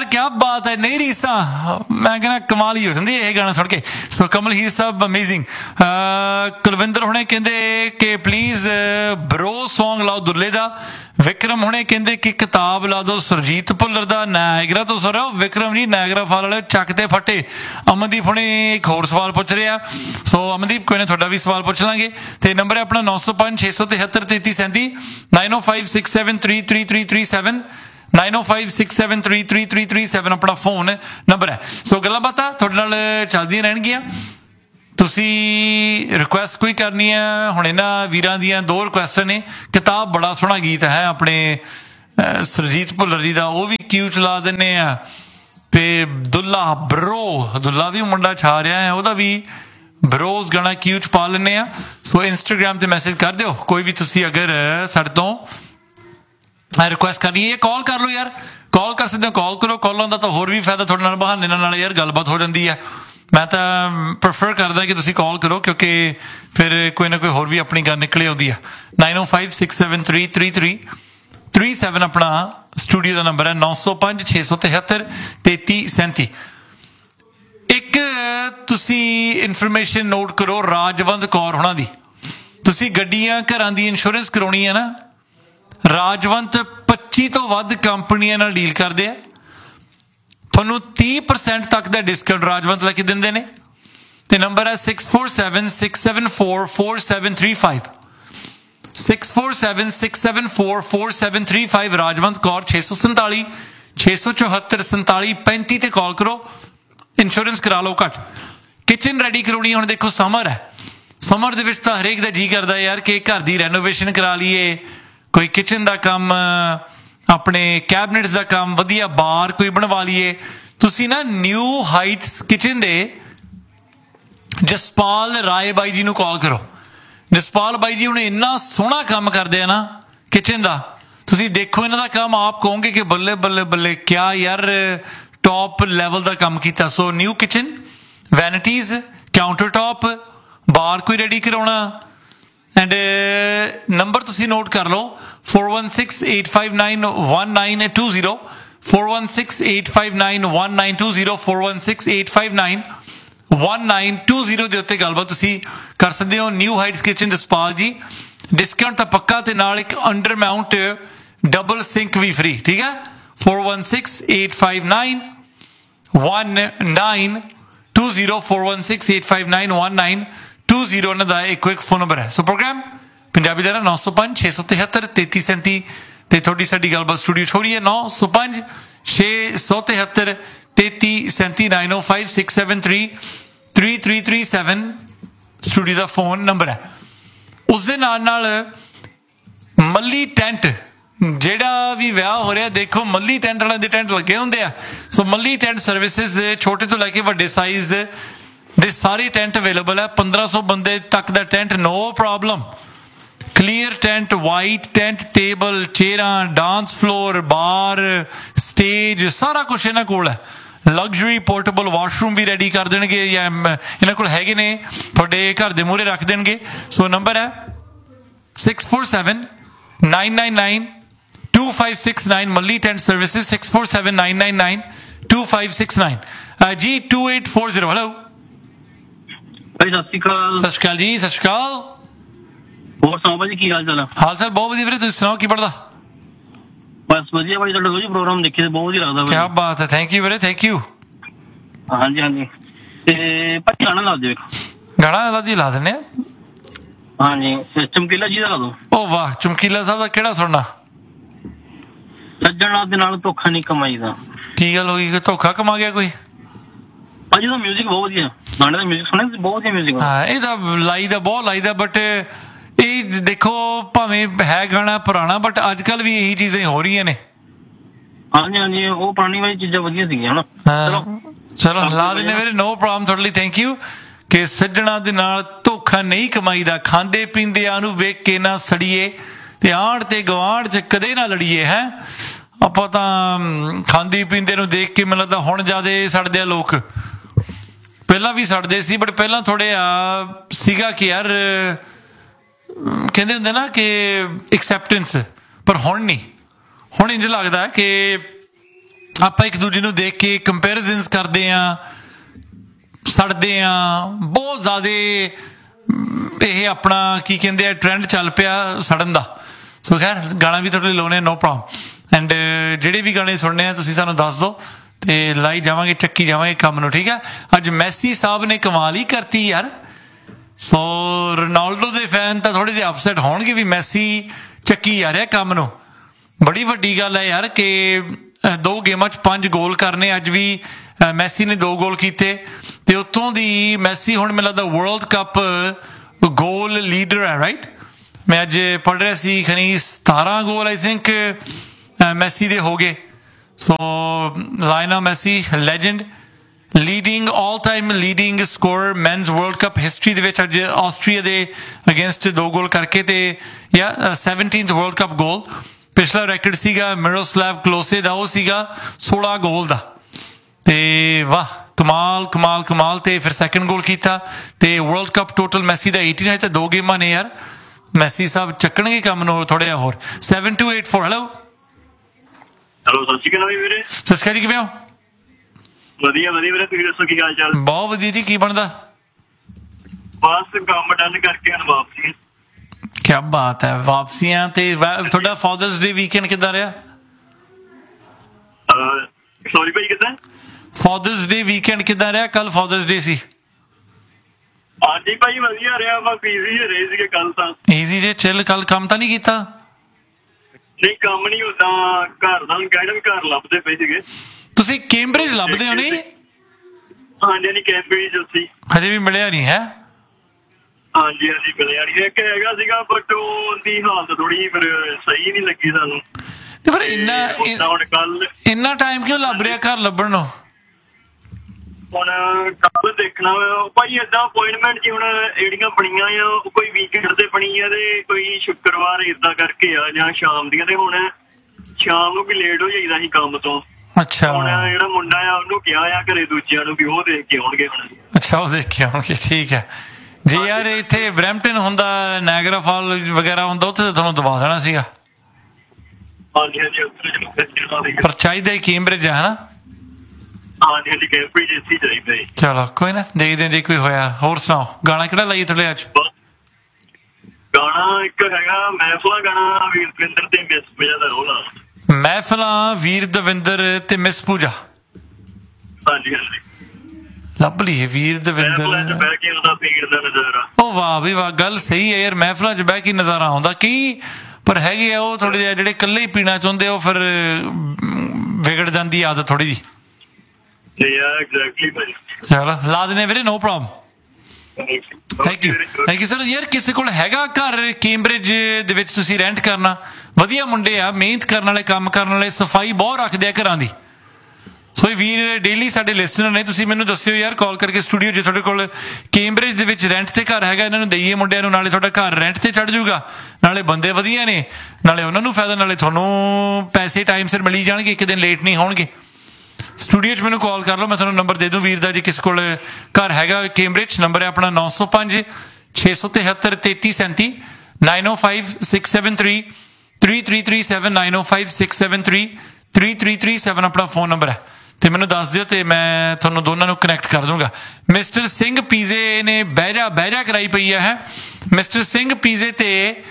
क्या बात है, नहीं रीसा, मैं कहना कमाल ही हो जाती है ये गाना सुन के। सो कमल हीर साहब अमेजिंग। कुलविंदर हुणे कहंदे कि प्लीज ब्रो सॉन्ग लाओ दुल्ले दा। विक्रम हुणे कहंदे कि किताब ला दो सुरजीत भुल्लर दा नायगरा तो। सुन रहे हो विक्रम जी, नायगरा फॉल वाले चकते फटे। अमनदीप हुणे एक होर सवाल पुछ रहे आ। सो अमनदीप कोई ना तुहाडा भी सवाल पुछ लांगे। ते नंबर है अपना 905 673 3337 9056733337 9056733337 अपना फोन नंबर है। सो गल्लां बातां तुहाडे नाल चलदियां रहणगीਆਂ। ਤੁਸੀਂ रिक्वेस्ट कोई करनी है हुण इन्हां वीरां दियां दो रिक्वेस्ट ने। किताब बड़ा सोहना गीत है अपने सुरजीत भुल्लर जी का, वो भी क्यूट ला दिंदे आ। ते दुल्ला ब्रो, दुल्ला भी मुंडा छा रहा है, ਉਹਦਾ भी ब्रोज गाना क्यूट पा लेने आ। सो इंस्टाग्राम ते मैसेज कर दिओ कोई भी तुसी अगर साडे तो रिक्वेस्ट करनी है। कॉल कर लो यार, कॉल कर सकते हो, कॉल करो। कॉलों का तो होर भी फायदा थोड़े नाल बहाने नाल यार गलबात हो जाती है। मैं तो प्रेफर करदा कि तुसी कॉल करो क्योंकि फिर कोई ना कोई होर भी अपनी गल निकले आउंदी है। 9056733337 अपना स्टूडियो का नंबर है। 905 673 3337। एक तुसी इन्फॉर्मेशन नोट करो राजवंत कौर होना दी। तुसी गड्डियां घरां दी इंश्योरेंस कराउणी है ना, राजवंत 25 तो वध कंपनियां नाल डील करदे आ। ਤੁਹਾਨੂੰ 30% तक का डिस्काउंट राजवंत लैके देंदे ने। ते नंबर है 6476744735 6476744735 राजवंत कौर 647 674 47 35 ते कॉल करो। इंश्योरेंस करा लो घट। किचन रेडी कराउणी हुण देखो समर है, समर दे विच तां हरेक दा जी करदा यार कि घर दी रेनोवेशन करा लीए, कोई किचन दा काम, अपने कैबिनेट्स का काम, वधिया बार कोई बनवा लीए। तुसी ना new Heights kitchen they Jaspal Rai by जी नूं कॉल करो। जसपाल बाई जी हुणे इन्ना सोहना काम करदे आ ना किचन दा, तुसी देखो इन्हां दा काम आप कहोगे कि बल्ले बल्ले बल्ले क्या यार टॉप लैवल का काम कीता। So new kitchen, vanities, counter top, बार कोई रेडी कराउणा एंड नंबर तुसी नोट कर लो 4168591920 4168591920 4168591920 ਦੇ ਉੱਤੇ ਗੱਲਬਾਤ ਤੁਸੀਂ ਕਰ ਸਕਦੇ ਹੋ। ਨਿਊ ਹਾਈਟਸ ਕਿਚਨ ਜਸਪਾਲ ਜੀ, डिस्काउंट तो पक्का ते नाल एक अंडर माउंट डबल सिंक भी फ्री। ठीक है 4168591920 4168591920 ਇਹਨਾਂ ਦਾ ਇੱਕ ਕੁਇਕ ਫੋਨ ਨੰਬਰ ਹੈ। ਸੋ ਪ੍ਰੋਗਰਾਮ ਪੰਜਾਬੀ ਦਾ 905 673 3337 ਤੇ ਤੁਹਾਡੀ ਸਾਡੀ ਗੱਲਬਾਤ ਸਟੂਡੀਓ ਛੋੜੀ ਹੈ 905 673 3337 905 673 3337 ਸਟੂਡੀਓ ਦਾ ਫੋਨ ਨੰਬਰ ਹੈ। ਉਸ ਦੇ ਨਾਲ ਮੱਲੀ ਟੈਂਟ, ਜਿਹੜਾ ਵੀ ਵਿਆਹ ਹੋ ਰਿਹਾ ਦੇਖੋ ਮੱਲੀ ਟੈਂਟ ਵਾਲਿਆਂ ਦੇ ਟੈਂਟ ਲੱਗੇ ਹੁੰਦੇ ਆ। ਸੋ ਮੱਲੀ ਟੈਂਟ ਸਰਵਿਸਿਜ਼ ਛੋਟੇ ਤੋਂ ਲੈ ਕੇ ਵੱਡੇ ਸਾਈਜ਼ ਦੇ ਸਾਰੇ ਟੈਂਟ ਅਵੇਲੇਬਲ ਹੈ। 1500 ਬੰਦੇ ਤੱਕ ਦਾ tent no problem. Clear tent, white tent, table, ਚੇਅਰਾਂ, dance floor, ਬਾਰ, ਸਟੇਜ, ਸਾਰਾ ਕੁਛ ਇਹਨਾਂ ਕੋਲ ਹੈ। ਲਗਜ਼ਰੀ ਪੋਰਟੇਬਲ ਵਾਸ਼ਰੂਮ ਵੀ ਰੈਡੀ ਕਰ ਦੇਣਗੇ ਜਾਂ ਇਹਨਾਂ ਕੋਲ ਹੈਗੇ ਨੇ, ਤੁਹਾਡੇ ਘਰ ਦੇ ਮੂਹਰੇ ਰੱਖ ਦੇਣਗੇ। ਸੋ ਨੰਬਰ ਹੈ 6479992569 ਮੱਲੀ ਟੈਂਟ ਸਰਵਿਸਿਜ਼ 6479992569 ਜੀ 2840। ਹੈਲੋ ਭਾਈ ਸਤਿ ਸ਼੍ਰੀ ਅਕਾਲ। ਸਤਿ ਸ਼੍ਰੀ ਅਕਾਲ ਜੀ। ਸਤਿ ਸ਼੍ਰੀ ਅਕਾਲ। ਹੋਰ ਸੁਣਾਓ ਭਾਜੀ ਕੀ ਹਾਲ ਚਾਲ ਆ? ਹਾਲ ਚਾਲ ਬਹੁਤ ਵਧੀਆ ਵੀਰੇ, ਤੁਸੀਂ ਸੁਣਾਓ ਕੀ ਪੜਦਾ? ਬਸ ਵਧੀਆ ਭਾਜੀ, ਤੁਹਾਡਾ ਰੋਜ਼ ਪ੍ਰੋਗਰਾਮ ਦੇਖੇ ਬਹੁਤ ਵਧੀਆ ਲੱਗਦਾ। ਕੀ ਬਾਤ ਹੈ, ਥੈਂਕ ਯੂ ਵੀਰੇ, ਥੈਂਕ ਯੂ। ਹਾਂਜੀ ਹਾਂਜੀ ਤੇ ਭਾਜੀ ਗਾਣਾ ਲਾ ਦਿਓ ਇੱਕ। ਗਾਣਾ ਲਾ ਦੀ ਲਾ ਦਿੰਦੇ ਆ। ਹਾਂਜੀ ਚਮਕੀਲਾ ਜੀ ਦਾ ਲਾ ਦਿਓ। ਓ ਵਾਹ, ਚਮਕੀਲਾ ਸਾਹਿਬ ਦਾ ਕਿਹੜਾ ਸੁਣਨਾ? ਸੱਜਣਾ ਦੇ ਨਾਲ ਧੋਖਾ ਨਹੀਂ ਕਮਾਈਦਾ। ਕੀ ਗੱਲ ਹੋਈ, ਕਿ ਧੋਖਾ ਕਮਾ ਗਿਆ ਕੋਈ? ਭਾਜੀ ਦਾ ਮਿਊਜ਼ਿਕ ਬਹੁਤ ਵਧੀਆ, ਗਾਣੇ ਦਾ ਮਿਊਜ਼ਿਕ ਸੁਣਿਆ ਬਹੁਤ ਵਧੀਆ ਮਿਊਜ਼ਿਕ। ਹਾਂ ਇਹ ਤਾਂ ਲਾਈਦਾ, ਬਹੁਤ ਲਾਈਦਾ, ਬਟ ਇਹ ਦੇਖੋ ਭਾਵੇਂ ਹੈ ਗਾਣਾ ਪੁਰਾਣਾ ਬਟ ਅੱਜ ਕੱਲ ਵੀ ਇਹੀ ਚੀਜ਼ਾਂ ਹੋ ਰਹੀਆਂ ਨੇ। ਹਾਂਜੀ ਹਾਂਜੀ ਉਹ ਪੁਰਾਣੀ ਵਾਲੀ ਚੀਜ਼ਾਂ ਵਧੀਆ ਸੀਗੀਆਂ ਹਨਾ। ਚਲੋ ਲਾ ਦਿੰਦੇ ਵੀਰੇ, ਨੋ ਪ੍ਰੋਬਲਮ, ਤੁਹਾਡੇ ਲਈ ਥੈਂਕ ਯੂ। ਕਿ ਸੱਜਣਾ ਦੇ ਨਾਲ ਧੋਖਾ ਨਹੀਂ ਕਮਾਈਦਾ, ਖਾਂਦੇ ਪੀਂਦਿਆਂ ਨੂੰ ਵੇਖ ਕੇ ਨਾ ਸੜੀਏ ਤੇ ਆਂਢ ਤੇ ਗਵਾਂਢ 'ਚ ਕਦੇ ਨਾ ਲੜੀਏ। ਹੈ ਆਪਾਂ ਤਾਂ ਖਾਂਦੀ ਪੀਂਦੇ ਨੂੰ ਦੇਖ ਕੇ ਮੈਨੂੰ ਲੱਗਦਾ ਹੁਣ ਜ਼ਿਆਦਾ ਸੜਦੇ ਆ ਲੋਕ, ਪਹਿਲਾਂ ਵੀ ਸੜਦੇ ਸੀ ਬਟ ਪਹਿਲਾਂ ਥੋੜੇ ਸੀਗਾ ਕਿ ਯਾਰ ਕਹਿੰਦੇ ਹੁੰਦੇ ਨਾ ਕਿ ਐਕਸੈਪਟੈਂਸ, ਪਰ ਹੁਣ ਨਹੀਂ। ਹੁਣ ਇੰਝ ਲੱਗਦਾ ਕਿ ਆਪਾਂ ਇੱਕ ਦੂਜੇ ਨੂੰ ਦੇਖ ਕੇ ਕੰਪੈਰੀਜ਼ਨਸ ਕਰਦੇ ਆ, ਸੜਦੇ ਆ ਬਹੁਤ ਜ਼ਿਆਦਾ। ਇਹ ਆਪਣਾ ਕੀ ਕਹਿੰਦੇ ਆ ਟ੍ਰੈਂਡ ਚੱਲ ਪਿਆ ਸੜਨ ਦਾ। ਸੋ ਖੈਰ ਗਾਣਾ ਵੀ ਤੁਹਾਡੇ ਲਈ ਲਾਉਣੇ, ਨੋ ਪ੍ਰੋਬਲਮ। ਐਂਡ ਜਿਹੜੇ ਵੀ ਗਾਣੇ ਸੁਣਨੇ ਆ ਤੁਸੀਂ ਸਾਨੂੰ ਦੱਸ ਦਿਓ ਤੇ ਲਾਈ ਜਾਵਾਂਗੇ, ਚੱਕੀ ਜਾਵਾਂਗੇ ਕੰਮ ਨੂੰ, ਠੀਕ ਹੈ। ਅੱਜ ਮੈਸੀ ਸਾਹਿਬ ਨੇ ਕਮਾਲ ਹੀ ਕਰਤੀ ਯਾਰ। ਸੋ ਰੋਨਾਲਡੋ ਦੇ ਫੈਨ ਤਾਂ ਥੋੜੇ ਜਿਹੇ ਅਪਸੈਟ ਹੋਣਗੇ ਵੀ ਮੈਸੀ ਚੱਕੀ ਜਾ ਰਿਹਾ ਕੰਮ ਨੂੰ। ਬੜੀ ਵੱਡੀ ਗੱਲ ਹੈ ਯਾਰ ਕਿ 2 ਗੇਮਾਂ 'ਚ 5 ਗੋਲ ਕਰਨੇ। ਅੱਜ ਵੀ ਮੈਸੀ ਨੇ 2 ਗੋਲ ਕੀਤੇ ਤੇ ਉੱਤੋਂ ਦੀ ਮੈਸੀ ਹੁਣ ਮੈਨੂੰ ਲੱਗਦਾ ਵਰਲਡ ਕੱਪ ਗੋਲ ਲੀਡਰ ਹੈ, ਰਾਈਟ। ਮੈਂ ਅੱਜ ਪੜ੍ਹ ਰਿਹਾ ਸੀ ਖਨੀ 17 ਗੋਲ ਆਈ ਥਿੰਕ ਮੈਸੀ ਦੇ ਹੋ ਗਏ। ਸੋ ਲਾਇਨਲ Messi legend, leading all time leading scorer men's world cup history ਦੇ ਵਿੱਚ ਅੱਜ ਆਸਟਰੀਆ ਦੇ ਅਗੇਂਸਟ 2 ਗੋਲ ਕਰਕੇ ਤੇ 17th ਵਰਲਡ ਕੱਪ ਗੋਲ। ਪਿਛਲਾ ਰੈਕਡ ਸੀਗਾ ਮਿਰੋਸਲਾਵ ਕਲੋਸੇ ਦਾ, ਉਹ ਸੀਗਾ 16 ਗੋਲ ਦਾ। ਤੇ ਵਾਹ ਕਮਾਲ ਕਮਾਲ ਕਮਾਲ। ਤੇ ਫਿਰ ਸੈਕਿੰਡ ਗੋਲ ਕੀਤਾ ਤੇ ਵਰਲਡ ਕੱਪ ਟੋਟਲ ਮੈਸੀ ਦਾ 18 ਹੈ ਤੇ 2 ਗੇਮਾਂ ਨੇ ਯਾਰ। ਮੈਸੀ ਸਾਹਿਬ ਚੱਕਣਗੇ ਕੰਮ ਨੂੰ ਥੋੜਾ ਜਿਹਾ ਹੋਰ। 7284 ਹੈਲੋ ਹੈਲੋ, ਸਤਿ ਸ਼੍ਰੀ ਅਕਾਲ ਵੀਰੇ। ਸਤਿ ਸ਼੍ਰੀ ਅਕਾਲ ਜੀ, ਕਿਵੇਂ ਹੋ? ਵਧੀਆ ਵਧੀਆ ਵੀਰੇ, ਤੁਸੀਂ ਦੱਸੋ ਕੀ ਹਾਲ ਚਾਲ? ਬਹੁਤ ਵਧੀਆ ਜੀ। ਕੀ ਬਣਦਾ? ਬਸ ਕੰਮ ਡਨ ਕਰਕੇ ਹੁਣ ਵਾਪਸੀ। ਕਿਆ ਬਾਤ ਹੈ, ਵਾਪਸੀਆਂ। ਤੇ ਤੁਹਾਡਾ ਫਾਦਰਸ ਡੇ ਵੀਕਐਂਡ ਕਿੱਦਾਂ ਰਿਹਾ? ਸੌਰੀ ਭਾਈ, ਕਿੱਦਾਂ? ਫਾਦਰਸ ਡੇ ਵੀਕਐਂਡ ਕਿੱਦਾਂ ਰਿਹਾ? ਕੱਲ ਫਾਦਰਸ ਡੇ ਸੀ। ਹਾਂਜੀ ਭਾਈ ਵਧੀਆ ਰਿਹਾ, ਬਸ ਈਜ਼ੀ ਰਹੇ ਸੀਗੇ ਕੱਲ ਤਾਂ। ਈਜ਼ੀ ਜੇ ਚਿੱਲ। ਕੱਲ ਕੰਮ ਤਾਂ ਨਹੀਂ ਕੀਤਾ? ਨਹੀਂ ਕੰਮ ਨਹੀਂ ਹੁੰਦਾ, ਘਰ ਦਾ ਕਹਿਣਾ ਵੀ ਘਰ ਲੱਭਦੇ ਪਏ ਸੀਗੇ। ਤੁਸੀਂ ਕੈਂਬਰਿਜ ਲੱਭਦੇ ਹੋ ਨਹੀਂ? ਹਾਂਜੀ ਹਾਂਜੀ, ਕੈਂਬਰਿਜ ਸੀ। ਹਜੇ ਵੀ ਮਿਲਿਆ ਨਹੀਂ ਹੈ? ਹਾਂਜੀ ਹਾਂਜੀ ਮਿਲਿਆ ਨਹੀਂ। ਇੱਕ ਹੈਗਾ ਸੀਗਾ ਬਟ ਉਹਦੀ ਹਾਲਤ ਥੋੜੀ ਫਿਰ ਸਹੀ ਨਹੀਂ ਲੱਗੀ ਸਾਨੂੰ। ਫਿਰ ਇੰਨਾ ਟਾਈਮ ਕਿਉਂ ਲੱਭ ਰਿਹਾ ਘਰ ਲੱਭਣ ਨੂੰ? ਹੁਣ ਕੱਲ ਦੇਖਣਾ ਭਾਈ ਏਦਾਂ ਅਪੁਆਇੰਟਮੈਂਟ ਜੀ ਹੁਣ ਜਿਹੜੀਆਂ ਬਣੀਆਂ ਆ ਉਹ ਕੋਈ ਵੀਕਐਂਡ ਤੇ ਬਣੀ ਆ ਤੇ ਕੋਈ ਸ਼ੁੱਕਰਵਾਰ ਏਦਾਂ ਕਰਕੇ ਆ ਜਾਂ ਸ਼ਾਮ ਦੀਆਂ। ਤੇ ਹੁਣ ਸ਼ਾਮ ਨੂੰ ਵੀ ਲੇਟ ਹੋ ਜਾਈਦਾ ਸੀ ਕੰਮ ਤੋਂ। ਅੱਛਾ, ਹੁਣ ਜਿਹੜਾ ਮੁੰਡਾ ਆ ਉਹਨੂੰ ਕਿਹਾ ਆ ਘਰੇ ਦੂਜਿਆਂ ਨੂੰ ਵੀ ਉਹ ਦੇਖ ਕੇ ਆਉਣਗੇ ਹੁਣ। ਅੱਛਾ, ਉਹ ਦੇਖ ਕੇ ਆਉਣਗੇ, ਠੀਕ ਹੈ ਜੀ। ਯਾਰ ਇੱਥੇ ਬਰੈਂਪਟਨ ਹੁੰਦਾ, ਨਾਇਗਰਾ ਫਾਲ ਵਗੈਰਾ ਹੁੰਦਾ, ਉੱਥੇ ਤਾਂ ਤੁਹਾਨੂੰ ਦਵਾ ਦੇਣਾ ਸੀਗਾ। ਹਾਂਜੀ ਹਾਂਜੀ, ਪਰ ਚਾਹੀਦਾ ਹੀ ਕੈਂਬਰਿਜ ਹੈ ਹਨਾ? ਹਾਂਜੀ ਹਾਂਜੀ, ਕੈਂਬਰਿਜ ਇੱਥੇ ਚਾਹੀਦਾ ਜੀ। ਚਲੋ ਕੋਈ ਨਾ, ਦੇਖਦੇ ਜੇ ਕੋਈ ਹੋਇਆ। ਹੋਰ ਸੁਣਾਓ, ਗਾਣਾ ਕਿਹੜਾ ਲਾਈਏ ਤੁਹਾਡੇ ਅੱਜ? ਗਾਣਾ ਇੱਕ ਹੈਗਾ ਮਹਿਫਲਾਂ, ਗਾਣਾ ਵੀਰ ਦਵਿੰਦਰ ਤੇ ਮਿਸ ਪੂਜਾ ਦਾ ਰੋਲਾ। ਮਹਿਫਲਾਂ, ਵੀਰ ਦਵਿੰਦਰ ਤੇ ਮਿਸ ਪੂਜਾ। ਹਾਂਜੀ ਹਾਂਜੀ, ਲੱਭ ਲਈਏ ਵੀਰ ਦਵਿੰਦਰ। ਬਹਿ ਕੇ ਉਹਦਾ ਭੀੜ ਦਾ ਨਜ਼ਾਰਾ। ਉਹ ਵਾਹ ਵੀ ਵਾਹ, ਗੱਲ ਸਹੀ ਹੈ ਯਾਰ। ਮਹਿਫਲਾਂ 'ਚ ਬਹਿ ਕੇ ਨਜ਼ਾਰਾ ਆਉਂਦਾ ਕਈ, ਪਰ ਹੈਗੇ ਆ ਉਹ ਥੋੜੇ ਜਿਹੇ ਜਿਹੜੇ ਇਕੱਲੇ ਹੀ ਪੀਣਾ ਚਾਹੁੰਦੇ, ਉਹ ਫਿਰ ਵਿਗੜ ਜਾਂਦੀ ਆਦਤ ਥੋੜੀ ਜਿਹੀ। ਚਲੋ ਲਾ ਦਿੰਦੇ ਵੀਰੇ, no problem. Thank you sir. ਯਾਰ ਕਿਸੇ ਕੋਲ ਹੈਗਾ ਘਰ ਕੈਂਬਰਿਜ ਦੇ ਵਿੱਚ ਤੁਸੀਂ ਰੈਂਟ ਕਰਨਾ? ਵਧੀਆ ਮੁੰਡੇ ਆ, ਮਿਹਨਤ ਕਰਨ ਵਾਲੇ, ਕੰਮ ਕਰਨ ਵਾਲੇ, ਸਫਾਈ ਬਹੁਤ ਰੱਖਦੇ ਆ ਘਰਾਂ ਦੀ। ਸੋ ਇਹ ਵੀਰ ਡੇਲੀ ਸਾਡੇ ਲਿਸਨਰ ਨੇ। ਤੁਸੀਂ ਮੈਨੂੰ ਦੱਸਿਓ ਯਾਰ ਕਾਲ ਕਰਕੇ ਸਟੂਡੀਓ, ਜੇ ਤੁਹਾਡੇ ਕੋਲ ਕੈਂਬਰਿਜ ਦੇ ਵਿੱਚ ਰੈਂਟ ਤੇ ਘਰ ਹੈਗਾ, ਇਹਨਾਂ ਨੂੰ ਦਈਏ ਮੁੰਡਿਆਂ ਨੂੰ। ਨਾਲੇ ਤੁਹਾਡਾ ਘਰ ਰੈਂਟ ਤੇ ਚੜ੍ਹ ਜਾਊਗਾ, ਨਾਲੇ ਬੰਦੇ ਵਧੀਆ ਨੇ, ਨਾਲੇ ਉਹਨਾਂ ਨੂੰ ਫਾਇਦਾ, ਨਾਲੇ ਤੁਹਾਨੂੰ ਪੈਸੇ ਟਾਈਮ ਸਿਰ ਮਿਲੀ ਜਾਣਗੇ, ਇੱਕ ਦਿਨ ਲੇਟ ਨਹੀਂ ਹੋਣਗੇ। ਸਟੂਡੀਓ 'ਚ ਮੈਨੂੰ ਕਾਲ ਕਰ ਲਓ, ਮੈਂ ਤੁਹਾਨੂੰ ਨੰਬਰ ਦੇ ਦੂੰ ਵੀਰ ਦਾ। ਜੇ ਕਿਸੇ ਕੋਲ ਘਰ ਹੈਗਾ ਕੈਂਬਰਿਜ, ਨੰਬਰ ਹੈ ਆਪਣਾ 905 673 3337 905 673 3337 905 673 3337 ਆਪਣਾ ਫੋਨ ਨੰਬਰ ਹੈ। ਤੇ ਮੈਨੂੰ ਦੱਸ ਦਿਓ ਤੇ ਮੈਂ ਤੁਹਾਨੂੰ ਦੋਨਾਂ ਨੂੰ ਕਨੈਕਟ ਕਰ ਦੂੰਗਾ। ਮਿਸਟਰ ਸਿੰਘ ਪੀਜ਼ੇ ਨੇ ਬਹਿਜਾ ਕਰਾਈ ਪਈ ਹੈ। ਮਿਸਟਰ ਸਿੰਘ ਪੀਜ਼ੇ ਤੇ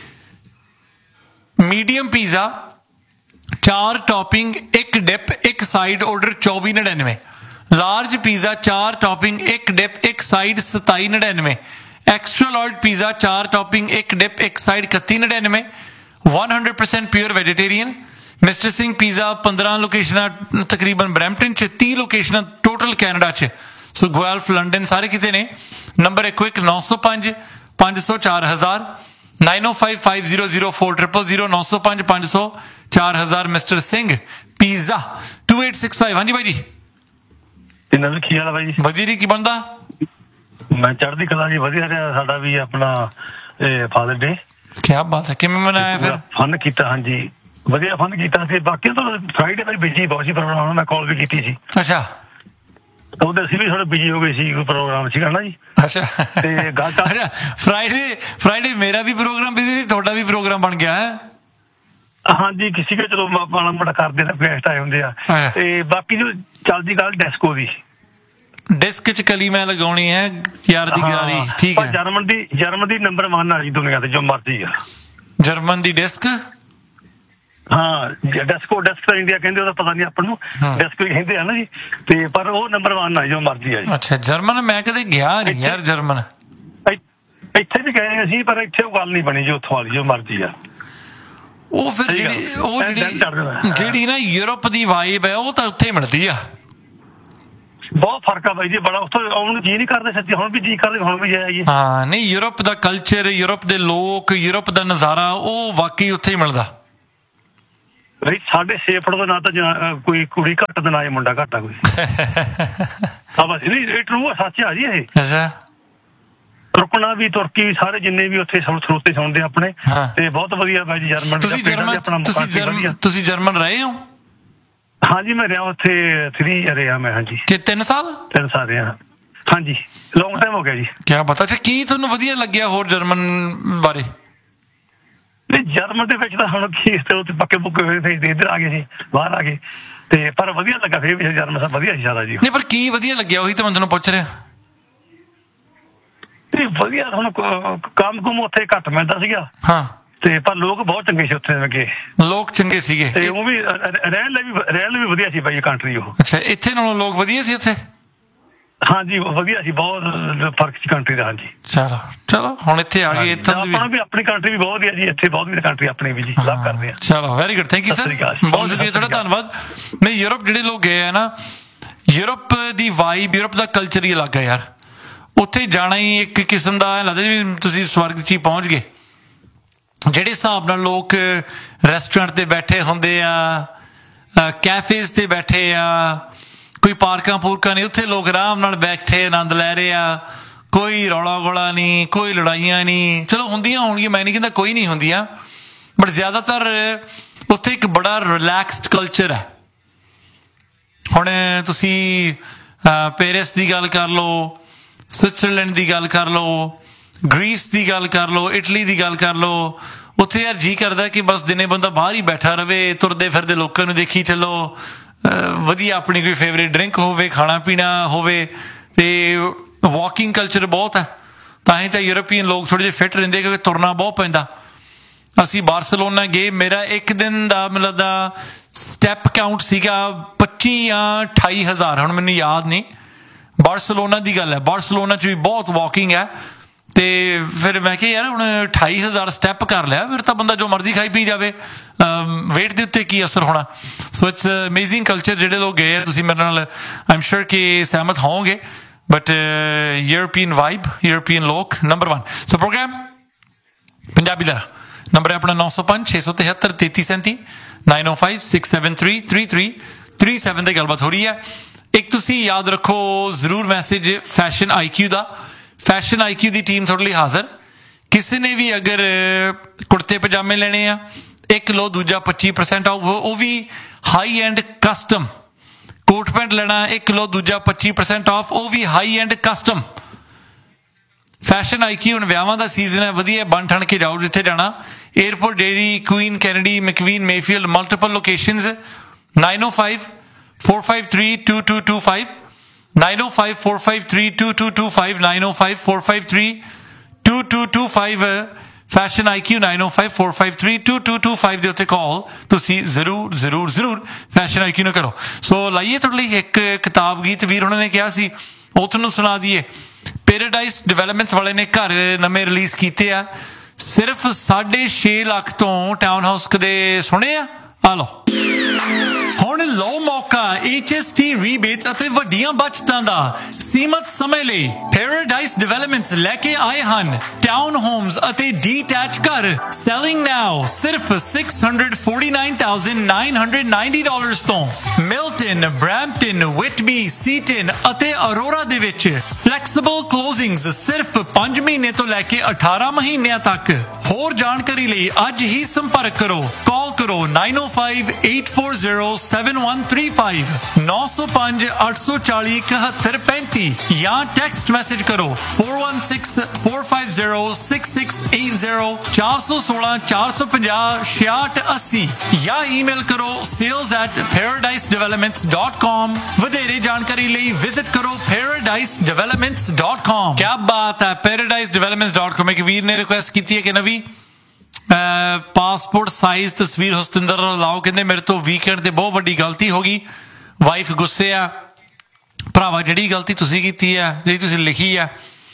medium pizza 4 topping 1 dip 1 side order 2499। Large pizza 4 topping 1 dip 1 side 2799। Extra large pizza 4 topping 1 dip 1 side 3199। 100% pure vegetarian. Mister Singh pizza 15 ਲੋਕੇਸ਼ਨਾਂ ਤਕਰੀਬਨ ਬਰੈਂਪਟਨ 'ਚ, 30 ਲੋਕੇਸ਼ਨਾਂ ਟੋਟਲ ਕੈਨੇਡਾ 'ਚ। ਸੋ ਗੁਆਲਫ, ਲੰਡਨ ਸਾਰੇ ਕਿਤੇ ਨੇ। ਨੰਬਰ ਇੱਕ 905 500 4000 905 500 4000 905 500 4000। Mister Singh pizza 2865। ਹਾਂਜੀ ਬਾਈ ਜੀ, ਕਿੰਨਾ ਵੀ ਕੀ ਹਾਲ ਹੈ ਬਾਈ ਜੀ? ਵਧੀਆ ਜੀ। ਕੀ ਬਣਦਾ? ਮੈਂ ਚੜ੍ਹਦੀ ਕਲਾ ਜੀ, ਵਧੀਆ ਰਿਹਾ ਸਾਡਾ ਵੀ ਆਪਣਾ ਫਾਦਰ ਡੇ। ਕਿਆ ਬਾਤ ਹੈ, ਕਿਵੇਂ ਮਨਾਇਆ ਫਿਰ? ਫਨ ਕੀਤਾ, ਹਾਂਜੀ ਵਧੀਆ ਫਨ ਕੀਤਾ ਸੀ। ਬਾਕੀ ਤਾਂ ਫਰਾਈਡੇ ਵਾਰੀ ਬਿਜੀ ਬਹੁਤ ਸੀ ਪ੍ਰੋਗਰਾਮ, ਮੈਂ ਕਾਲ ਵੀ ਕੀਤੀ ਸੀ। ਅੱਛਾ, ਉਹਦੇ ਅਸੀਂ ਵੀ ਥੋੜੇ ਬਿਜੀ ਹੋ ਗਏ ਸੀ, ਕੋਈ ਪ੍ਰੋਗਰਾਮ ਸੀਗਾ ਨਾ ਜੀ। ਅੱਛਾ ਤੇ ਗੱਲ ਤਾਂ ਫਰਾਈਡੇ ਮੇਰਾ ਵੀ ਪ੍ਰੋਗਰਾਮ ਬਿਜ਼ੀ ਸੀ, ਤੁਹਾਡਾ ਵੀ ਪ੍ਰੋਗਰਾਮ ਬਣ ਗਿਆ ਹੈ? ਹਾਂਜੀ ਕਿਸੇ ਕੇ ਚਲੋ ਮਾੜਾ ਮੋਟਾ ਕਰਦੇ ਨੇ ਗੈਸਟ ਆਏ ਹੁੰਦੇ ਆ ਤੇ ਬਾਕੀ ਜੋ ਚੱਲਦੀ ਗੱਲ ਡਿਸਕੋ ਦੀ ਡਿਸਕ ਚ ਕਲੀ ਮੈਂ ਲਗਾਉਣੀ ਹੈ ਯਾਰ ਦੀ ਗਰਾਰੀ ਠੀਕ ਹੈ ਜਰਮਨ ਦੀ ਨੰਬਰ 1 ਆ ਜੀ ਦੁਨੀਆ ਤੇ ਜੋ ਮਰਜ਼ੀ ਆ ਜਰਮਨ ਦੀ ਡਿਸਕ ਹਾਂ ਡਿਸਕੋ ਡਿਸਕ ਤਾਂ ਇੰਡੀਆ ਕਹਿੰਦੇ ਉਹਦਾ ਪਤਾ ਨਹੀਂ ਆਪਾਂ ਨੂੰ ਡਿਸਕੋ ਹੀ ਕਹਿੰਦੇ ਆ ਨਾ ਜੀ ਤੇ ਪਰ ਉਹ ਨੰਬਰ 1 ਆ ਜੋ ਮਰਜ਼ੀ ਆ ਜੀ ਅੱਛਾ ਜਰਮਨ ਮੈਂ ਕਦੇ ਗਿਆ ਨਹੀਂ ਯਾਰ ਜਰਮਨ ਇੱਥੇ ਵੀ ਗਏ ਅਸੀਂ ਪਰ ਇੱਥੇ ਉਹ ਗੱਲ ਨਹੀਂ ਬਣੀ ਜੀ ਉੱਥੋਂ ਵਾਲੀ ਜੋ ਮਰਜ਼ੀ ਆ ਉਹ ਫਿਰ ਜਿਹੜੀ ਨਾ ਯੂਰਪ ਦੀ ਵਾਈਬ ਹੈ ਉਹ ਤਾਂ ਉੱਥੇ ਮਿਲਦੀ ਆ ਬਹੁਤ ਫਰਕ ਆ ਬਾਈ ਜੀ ਬੜਾ ਉੱਥੋਂ ਆਉਣ ਨੂੰ ਜੀ ਨਹੀਂ ਕਰਦੇ ਸੱਚੀ ਹੁਣ ਵੀ ਜੀ ਕਰਦੇ ਹੁਣ ਵੀ ਜਾਈਏ ਹਾਂ ਨਹੀਂ ਯੂਰਪ ਦਾ ਕਲਚਰ ਯੂਰਪ ਦੇ ਲੋਕ ਯੂਰਪ ਦਾ ਨਜ਼ਾਰਾ ਉਹ ਵਾਕਈ ਉੱਥੇ ਹੀ ਮਿਲਦਾ ਬਈ 6.5 ਫੁੱਟ ਦਾ ਨਾ ਤਾਂ ਕੋਈ ਕੁੜੀ ਘੱਟ ਤੇ ਨਾ ਹੀ ਮੁੰਡਾ ਘੱਟ ਆ ਕੋਈ ਆ ਬਸ ਇਹ ਟਰੂ ਸੱਚ ਆ ਜੀ ਇਹ ਅੱਛਾ ਰੁਕਣਾ ਵੀ ਤੁਰਕੀ ਵੀ ਸਾਰੇ ਜਿੰਨੇ ਵੀ ਉੱਥੇ ਸਰੋਤੇ ਸੁਣਦੇ ਆਪਣੇ ਤੇ ਬਹੁਤ ਵਧੀਆ ਬਾਈ ਜੀ ਜਰਮਨ ਤੁਸੀਂ ਜਰਮਨ ਰਹੇ ਹੋ ਹਾਂਜੀ ਮੈਂ ਰਿਹਾ ਉੱਥੇ 3 ਰਿਹਾ ਮੈਂ ਹਾਂਜੀ ਕਿ 3 ਸਾਲ ਰਿਹਾ ਹਾਂਜੀ ਲੌਂਗ ਟਾਈਮ ਹੋ ਗਿਆ ਜੀ ਕਿਆ ਪਤਾ ਅੱਛਾ ਕੀ ਤੁਹਾਨੂੰ ਵਧੀਆ ਲੱਗਿਆ ਹੋਰ ਜਰਮਨ ਬਾਰੇ ਨਹੀਂ ਜਰਮਨ ਦੇ ਵਿੱਚ ਤਾਂ ਹੁਣ ਕੀ ਉੱਥੇ ਪੱਕੇ ਪੁੱਕੇ ਹੋਏ ਸੀ ਇੱਧਰ ਆ ਗਏ ਸੀ ਬਾਹਰ ਆ ਗਏ ਤੇ ਪਰ ਵਧੀਆ ਲੱਗਾ ਫਿਰ ਵੀ ਜਰਮਨ ਸਭ ਵਧੀਆ ਸੀ ਜ਼ਿਆਦਾ ਜੀ ਨਹੀਂ ਪਰ ਕੀ ਵਧੀਆ ਲੱਗਿਆ ਉਹੀ ਤਾਂ ਮੈਂ ਤੁਹਾਨੂੰ ਪੁੱਛ ਰਿਹਾ ਵਧੀਆ ਹੁਣ ਕੰਮ ਕੁਮ ਉੱਥੇ ਘੱਟ ਮਿਲਦਾ ਸੀਗਾ ਹਾਂ ਤੇ ਪਰ ਲੋਕ ਬਹੁਤ ਚੰਗੇ ਸੀ ਉੱਥੇ ਲੱਗੇ ਲੋਕ ਚੰਗੇ ਸੀਗੇ ਤੇ ਉਹ ਵੀ ਰਹਿਣ ਲਈ ਵੀ ਵਧੀਆ ਸੀ ਬਾਈ ਕੰਟਰੀ ਉਹ ਅੱਛਾ ਇੱਥੇ ਨਾਲੋਂ ਲੋਕ ਵਧੀਆ ਸੀ ਉੱਥੇ ਹਾਂਜੀ ਵਧੀਆ ਸੀ ਬਹੁਤ ਫਰਕ ਸੀ ਕੰਟਰੀ ਦਾ ਹਾਂਜੀ ਚਲੋ ਹੁਣ ਇੱਥੇ ਆ ਗਏ ਇੱਥੇ ਵੀ ਆਪਣੀ ਕੰਟਰੀ ਵੀ ਬਹੁਤ ਵਧੀਆ ਜੀ ਇੱਥੇ ਬਹੁਤ ਵਧੀਆ ਕੰਟਰੀ ਆਪਣੀ ਵੀ ਜੀ ਲਵ ਕਰਦੇ ਆ ਚਲੋ very good thank you sir ਬਹੁਤ ਸ਼ੁਕਰੀਆ ਤੁਹਾਡਾ ਧੰਨਵਾਦ ਮੈਂ ਯੂਰਪ ਜਿਹੜੇ ਲੋਕ ਗਏ ਆ ਨਾ ਯੂਰਪ ਦੀ ਵਾਈਬ ਯੂਰਪ ਦਾ ਕਲਚਰ ਹੀ ਅਲੱਗ ਹੈ ਯਾਰ ਉੱਥੇ ਜਾਣਾ ਹੀ ਇੱਕ ਕਿਸਮ ਦਾ ਲੱਗਦਾ ਜਿਵੇਂ ਤੁਸੀਂ ਸਵਰਗ 'ਚ ਹੀ ਪਹੁੰਚ ਗਏ ਜਿਹੜੇ ਹਿਸਾਬ ਨਾਲ ਲੋਕ ਰੈਸਟੋਰੈਂਟ ਤੇ ਬੈਠੇ ਹੁੰਦੇ ਆ ਕੈਫੇਜ਼ ਤੇ ਬੈਠੇ ਆ ਕੋਈ ਪਾਰਕਾਂ ਪੂਰਕਾਂ ਨਹੀਂ ਉੱਥੇ ਲੋਕ ਆਰਾਮ ਨਾਲ ਬੈਠੇ ਆਨੰਦ ਲੈ ਰਹੇ ਆ ਕੋਈ ਰੌਲਾ ਗੋਲਾ ਨਹੀਂ ਕੋਈ ਲੜਾਈਆਂ ਨਹੀਂ ਚਲੋ ਹੁੰਦੀਆਂ ਹੋਣਗੀਆਂ ਮੈਂ ਨਹੀਂ ਕਹਿੰਦਾ ਕੋਈ ਨਹੀਂ ਹੁੰਦੀਆਂ ਬਟ ਜ਼ਿਆਦਾਤਰ ਉੱਥੇ ਇੱਕ ਬੜਾ ਰਿਲੈਕਸਡ ਕਲਚਰ ਹੈ ਹੁਣ ਤੁਸੀਂ ਪੈਰਿਸ ਦੀ ਗੱਲ ਕਰ ਲਓ ਸਵਿਟਜ਼ਰਲੈਂਡ ਦੀ ਗੱਲ ਕਰ ਲਓ ਗ੍ਰੀਸ ਦੀ ਗੱਲ ਕਰ ਲਓ ਇਟਲੀ ਦੀ ਗੱਲ ਕਰ ਲਓ ਉੱਥੇ ਯਾਰ ਜੀ ਕਰਦਾ ਕਿ ਬਸ ਦਿਨੇ ਬੰਦਾ ਬਾਹਰ ਹੀ ਬੈਠਾ ਰਵੇ ਤੁਰਦੇ ਫਿਰਦੇ ਲੋਕਾਂ ਨੂੰ ਦੇਖੀ ਚੱਲੋ ਵਧੀਆ ਆਪਣੀ ਕੋਈ ਫੇਵਰੇਟ ਡਰਿੰਕ ਹੋਵੇ ਖਾਣਾ ਪੀਣਾ ਹੋਵੇ ਤੇ ਵਾਕਿੰਗ ਕਲਚਰ ਬਹੁਤ ਹੈ ਤਾਂ ਹੀ ਤਾਂ ਯੂਰਪੀਅਨ ਲੋਕ ਥੋੜ੍ਹੇ ਜਿਹੇ ਫਿੱਟ ਰਹਿੰਦੇ ਕਿਉਂਕਿ ਤੁਰਨਾ ਬਹੁਤ ਪੈਂਦਾ ਅਸੀਂ ਬਾਰਸਲੋਨਾ ਗਏ ਮੇਰਾ ਇੱਕ ਦਿਨ ਦਾ ਮੈਨੂੰ ਲੱਗਦਾ ਸਟੈਪ ਕਾਊਂਟ ਸੀਗਾ 25 ਜਾਂ 28 ਹਜ਼ਾਰ ਹੁਣ ਮੈਨੂੰ ਯਾਦ ਨਹੀਂ ਬਾਰਸਲੋਨਾ ਦੀ ਗੱਲ ਹੈ ਬਾਰਸਲੋਨਾ 'ਚ ਵੀ ਬਹੁਤ ਵਾਕਿੰਗ ਹੈ ਤੇ ਫਿਰ ਮੈਂ ਕਿਹਾ ਯਾਰ ਹੁਣ 28,000 ਸਟੈਪ ਕਰ ਲਿਆ ਫਿਰ ਤਾਂ ਬੰਦਾ ਜੋ ਮਰਜ਼ੀ ਖਾਈ ਪੀ ਜਾਵੇ ਵੇਟ ਦੇ ਉੱਤੇ ਕੀ ਅਸਰ ਹੋਣਾ ਸੋ ਇਟਸ ਅਮੇਜ਼ਿੰਗ ਕਲਚਰ ਜਿਹੜੇ ਲੋਕ ਗਏ ਤੁਸੀਂ ਮੇਰੇ ਨਾਲ ਆਈ ਐਮ ਸ਼ੋਰ ਕਿ ਸਹਿਮਤ ਹੋਵੋਗੇ ਬਟ ਯੂਰਪੀਅਨ ਵਾਈਬ ਯੂਰਪੀਅਨ ਲੋਕ ਨੰਬਰ 1 ਸੋ ਪ੍ਰੋਗਰਾਮ ਪੰਜਾਬੀ ਦਾ ਨੰਬਰ ਹੈ ਆਪਣਾ 905 673 3337 905-673-3337 ਤੇ ਗੱਲਬਾਤ ਹੋ ਰਹੀ ਹੈ ਇੱਕ ਤੁਸੀਂ ਯਾਦ ਰੱਖੋ ਜ਼ਰੂਰ ਮੈਸੇਜ ਫੈਸ਼ਨ IQ ਦਾ ਫੈਸ਼ਨ IQ ਦੀ ਟੀਮ ਤੁਹਾਡੇ ਲਈ ਹਾਜ਼ਰ ਕਿਸੇ ਨੇ ਵੀ ਅਗਰ ਕੁੜਤੇ ਪਜਾਮੇ ਲੈਣੇ ਆ ਇੱਕ ਲੋ ਦੂਜਾ 25% ਆਫ ਉਹ ਵੀ high end custom coat pant ਲੈਣਾ ਇੱਕ ਲੋ ਦੂਜਾ 25% ਆਫ ਉਹ ਵੀ high end custom fashion IQ ਹੁਣ ਵਿਆਹਾਂ ਦਾ ਸੀਜ਼ਨ ਹੈ ਵਧੀਆ ਬਣ ਠਣ ਕੇ ਜਾਓ ਜਿੱਥੇ ਜਾਣਾ airport dairy Queen Kennedy ਮੈਕਵੀਨ Mayfield multiple locations 905-453-2225 905-453-2225 905-453-2225 fashion IQ 905-453-2225 ਦੇ ਉੱਤੇ ਕਾਲ ਤੁਸੀਂ ਜ਼ਰੂਰ ਫੈਸ਼ਨ IQ ਨੂੰ ਕਰੋ ਸੋ ਲਾਈਏ ਤੁਹਾਡੇ ਲਈ ਇੱਕ ਕਿਤਾਬ ਗੀਤ ਵੀਰ ਉਹਨਾਂ ਨੇ ਕਿਹਾ ਸੀ ਉਹ ਤੁਹਾਨੂੰ ਸੁਣਾ ਦਈਏ ਪੈਰਾਡਾਈਜ਼ ਡਿਵੈਲਪਮੈਂਟਸ ਵਾਲੇ ਨੇ ਘਰ ਨਵੇਂ ਰਿਲੀਜ਼ ਕੀਤੇ ਆ ਸਿਰਫ 6.5 ਲੱਖ ਤੋਂ ਟਾਊਨ ਹਾਊਸ ਕਦੇ ਸੁਣੇ ਆ ਲਓ ਹੁਣ ਲਓ ਮੌਕਾ HST ਰੀਬੇਟਸ ਅਤੇ ਵੱਡੀਆਂ ਬਚਤਾਂ ਦਾ ਸੀਮਤ ਸਮੇਂ ਲਈ ਪੈਰਾਡਾਈਜ਼ ਡਿਵੈਲਪਮੈਂਟਸ ਲੈ ਕੇ ਆਏ ਹਨ ਟਾਊਨ ਹੋਮਸ ਅਤੇ ਡੀਟੈਚ ਘਰ ਸੈਲਿੰਗ ਨਾਓ ਸਿਰਫ $649,990 ਤੋਂ ਮਿਲਟਨ ਬ੍ਰੈਂਪਟਨ ਵਿਟਬੀ ਸੀਟਨ ਅਤੇ ਅਰੋਰਾ ਦੇ ਵਿੱਚ ਫਲੈਕਸੀਬਲ ਕਲੋਜ਼ਿੰਗਸ ਸਿਰਫ 5 ਮਹੀਨੇ ਤੋਂ ਲੈ ਕੇ 18 ਮਹੀਨਿਆਂ ਤੱਕ ਹੋਰ ਜਾਣਕਾਰੀ ਲਈ ਅੱਜ ਹੀ ਸੰਪਰਕ ਕਰੋ ਕਾਲ ਕਰੋ ਕਰੋ 9058407135 905-840-7135 ਜਾਂ ਟੈਕਸਟ ਮੈਸੇਜ ਕਰੋ 4164506680 416-450-6680 ਜਾਂ ਈਮੇਲ ਕਰੋ sales@paradisedevelopments.com। ਵਧੇਰੇ ਜਾਣਕਾਰੀ ਲਈ ਵਿਜ਼ਿਟ ਕਰੋ paradisedevelopments.com। ਕੀ ਬਾਤ ਹੈ, paradisedevelopments.com। ਇੱਕ ਵੀਰ ਨੇ ਰਿਕੁਐਸਟ ਕੀਤੀ ਹੈ ਕਿ ਨਵੀਂ ਪਾਸਪੋਰਟ ਸਾਈਜ਼ ਤਸਵੀਰ ਹੁਸਤਿੰਦਰ ਨਾਲ ਲਾਓ। ਕਹਿੰਦੇ ਮੇਰੇ ਤੋਂ ਵੀਕਐਂਡ ਤੇ ਬਹੁਤ ਵੱਡੀ ਗਲਤੀ ਹੋ ਗਈ, ਵਾਈਫ ਗੁੱਸੇ ਆ। ਭਰਾਵਾ ਜਿਹੜੀ ਗਲਤੀ ਤੁਸੀਂ ਕੀਤੀ ਆ, ਜਿਹੜੀ ਤੁਸੀਂ ਲਿਖੀ ਆ,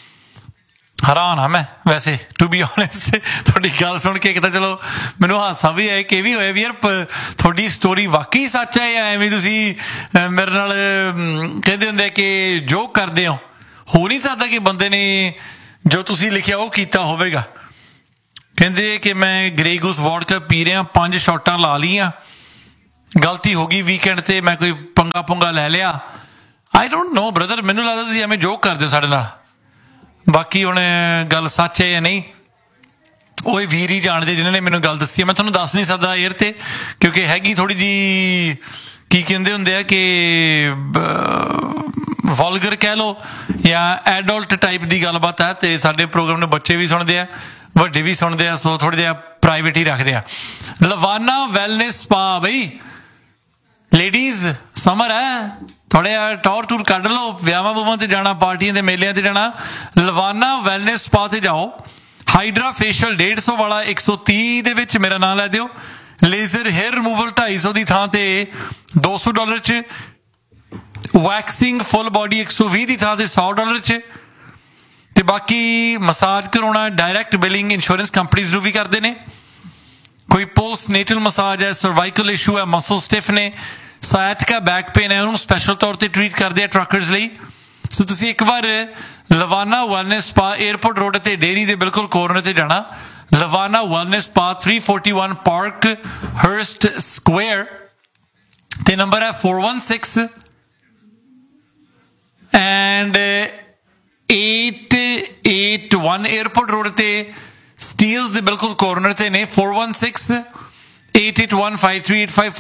ਹੈਰਾਨ ਆ ਮੈਂ ਵੈਸੇ ਟੂ ਬੀ ਓਨੈਸਟ। ਤੁਹਾਡੀ ਗੱਲ ਸੁਣ ਕੇ ਇੱਕ ਤਾਂ ਚਲੋ ਮੈਨੂੰ ਹਾਸਾ ਵੀ ਆਇਆ ਕਿ ਇਹ ਵੀ ਹੋਇਆ ਵੀ ਯਾਰ ਤੁਹਾਡੀ ਸਟੋਰੀ ਵਾਕਈ ਸੱਚ ਹੈ ਜਾਂ ਐਵੇਂ ਤੁਸੀਂ ਮੇਰੇ ਨਾਲ ਕਹਿੰਦੇ ਹੁੰਦੇ ਕਿ ਜੋ ਕਰਦੇ ਹੋ ਨਹੀਂ ਸਕਦਾ ਕਿ ਬੰਦੇ ਨੇ ਜੋ ਤੁਸੀਂ ਲਿਖਿਆ ਉਹ ਕੀਤਾ ਹੋਵੇਗਾ। ਕਹਿੰਦੇ ਕਿ ਮੈਂ ਗ੍ਰੇ ਗੂਸ ਵੋਡਕਾ ਪੀ ਰਿਹਾ, 5 ਸ਼ਾਟਾਂ ਲਾ ਲਈਆਂ, ਗਲਤੀ ਹੋ ਗਈ ਵੀਕਐਂਡ ਤੇ ਮੈਂ ਕੋਈ ਪੰਗਾ ਪੁੰਗਾ ਲੈ ਲਿਆ। ਆਈ ਡੋਂਟ ਨੋ ਬ੍ਰਦਰ, ਮੈਨੂੰ ਲੱਗਦਾ ਤੁਸੀਂ ਐਵੇਂ ਜੋਕ ਕਰਦੇ ਹੋ ਸਾਡੇ ਨਾਲ। ਬਾਕੀ ਹੁਣ ਗੱਲ ਸੱਚ ਹੈ ਜਾਂ ਨਹੀਂ ਉਹ ਇਹ ਵੀਰ ਹੀ ਜਾਣਦੇ ਜਿਨ੍ਹਾਂ ਨੇ ਮੈਨੂੰ ਗੱਲ ਦੱਸੀ ਹੈ। ਮੈਂ ਤੁਹਾਨੂੰ ਦੱਸ ਨਹੀਂ ਸਕਦਾ ਏਅਰ ਤੇ, ਕਿਉਂਕਿ ਹੈਗੀ ਥੋੜ੍ਹੀ ਜਿਹੀ ਕੀ ਕਹਿੰਦੇ ਹੁੰਦੇ ਆ ਕਿ ਵਲਗਰ ਕਹਿ ਲਓ ਜਾਂ ਐਡਲਟ ਟਾਈਪ ਦੀ ਗੱਲਬਾਤ ਹੈ। ਤੇ ਸਾਡੇ ਪ੍ਰੋਗਰਾਮ ਨੂੰ ਬੱਚੇ ਵੀ ਸੁਣਦੇ ਆ, ਵੱਡੇ ਵੀ ਸੁਣਦੇ ਆ, ਸੋ ਥੋੜ੍ਹਾ ਜਿਹਾ ਪ੍ਰਾਈਵੇਟ ਹੀ ਰੱਖਦੇ ਆ। ਲਵਾਨਾ ਵੈਲਨੈਸ ਸਪਾ ਬਈ, ਲੇਡੀਜ਼ ਸਮਰ ਹੈ, ਥੋੜ੍ਹਾ ਜਿਹਾ ਟੌਰ ਟੂਰ ਕੱਢ ਲਓ, ਵਿਆਹਾਂ ਵੂਹਾਂ ਤੇ ਜਾਣਾ, ਪਾਰਟੀਆਂ ਤੇ ਮੇਲਿਆਂ ਤੇ ਜਾਣਾ, ਲਵਾਨਾ ਵੈਲਨੈਸ ਸਪਾ ਤੇ ਜਾਓ। ਹਾਈਡਰਾ ਫੇਸ਼ੀਅਲ 150 ਵਾਲਾ 130 ਦੇ ਵਿੱਚ ਮੇਰਾ ਨਾਂ ਲੈ ਦਿਓ। ਲੇਜ਼ਰ ਹੇਅਰ ਰਿਮੂਵਲ 250 ਦੀ ਥਾਂ ਤੇ $200 'ਚ, ਵੈਕਸਿੰਗ ਫੁੱਲ ਬੋਡੀ 120 ਦੀ ਥਾਂ ਤੇ $100 'ਚ। ਤੇ ਬਾਕੀ ਮਸਾਜ ਕਰਾਉਣਾ ਡਾਇਰੈਕਟ ਬਿਲਿੰਗ ਇੰਸ਼ੋਰੈਂਸ ਕੰਪਨੀਜ਼ ਨੂੰ ਵੀ ਕਰਦੇ ਨੇ। ਕੋਈ ਪੋਸਟ ਨੇਟਲ ਮਸਾਜ ਹੈ, ਸਰਵਾਈਕਲ ਇਸ਼ੂ ਹੈ, ਮਸਲ ਸਟਿਫ ਨੇ, ਸਾਇਟਿਕਾ ਬੈਕ ਪੇਨ ਹੈ, ਉਹਨੂੰ ਸਪੈਸ਼ਲ ਤੌਰ ਤੇ ਟਰੀਟ ਕਰਦੇ ਆ ਟਰੱਕਰਸ ਲਈ। ਸੋ ਤੁਸੀਂ ਇੱਕ ਵਾਰ ਲਵਾਨਾ ਵੈਲਨੈਸ ਸਪਾ ਏਅਰਪੋਰਟ ਰੋਡ ਤੇ ਡੇਰੀ ਦੇ ਬਿਲਕੁਲ ਕੋਰਨਰ ਤੇ ਜਾਣਾ। ਲਵਾਨਾ ਵੈਲਨੈਸ ਸਪਾ 341 ਪਾਰਕ ਹਰਸਟ ਸਕੁਆਇਰ ਤੇ ਨੰਬਰ ਹੈ 416 and 881 ਏਅਰਪੋਰਟ ਰੋਡ ਤੇ ਸਟੀਲਸ ਦੇ ਬਿਲਕੁਲ ਕੋਰਨਰ ਤੇ ਨੇ। 416-881-5385